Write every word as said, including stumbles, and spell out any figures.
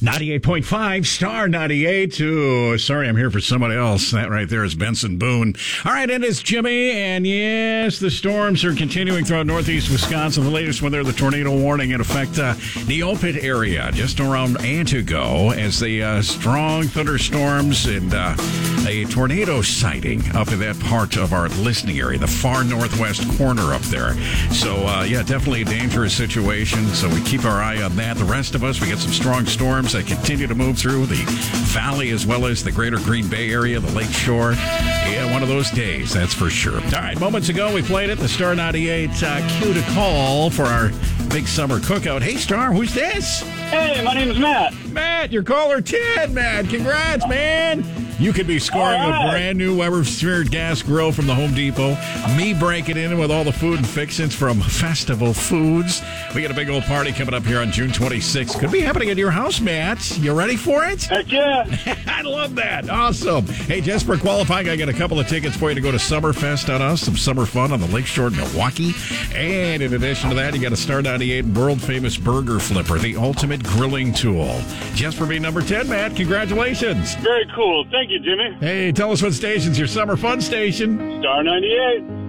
ninety-eight point five, Star ninety-eight. Ooh, sorry, I'm here for somebody else. That right there is Benson Boone. All right, it is Jimmy, and yes, the storms are continuing throughout northeast Wisconsin. The latest one there, the tornado warning in effect, uh, Neopet area, just around Antigo, as the uh, strong thunderstorms and uh, a tornado sighting up in that part of our listening area, the far northwest corner up there. So, uh, yeah, definitely a dangerous situation, so we keep our eye on that. The rest of us, we get some strong storms that continue to move through the valley as well as the greater Green Bay area, the Lake Shore. Yeah, one of those days, that's for sure. All right, moments ago we played it, the Star ninety-eight uh, cue to call for our big summer cookout. Hey, Star, who's this? Hey, my name is Matt. Matt, you're caller ten, Matt. Congrats, man. You could be scoring right. a brand new Weber Smeared Gas Grill from the Home Depot. Me breaking in with all the food and fixings from Festival Foods. We got a big old party coming up here on June twenty-sixth. Could be happening at your house, Matt. You ready for it? Heck yeah. I love that. Awesome. Hey, just for qualifying, I got a couple of tickets for you to go to Summerfest on us. Some summer fun on the Lakeshore in Milwaukee. And in addition to that, you got a Star ninety-eight world-famous burger flipper, the ultimate grilling tool. Just for being number ten, Matt. Congratulations. Very cool. Thank you, Jimmy. Hey, tell us what station's your summer fun station. Star ninety-eight.